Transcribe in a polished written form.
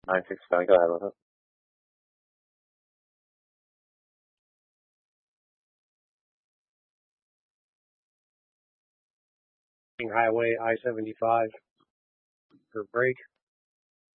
965, go ahead with it. Highway I-75 for break.